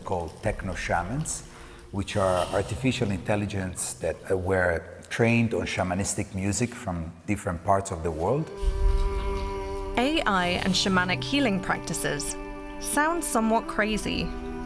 called techno shamans, which are artificial intelligence that were trained on shamanistic music from different parts of the world. AI and shamanic healing practices sound somewhat crazy.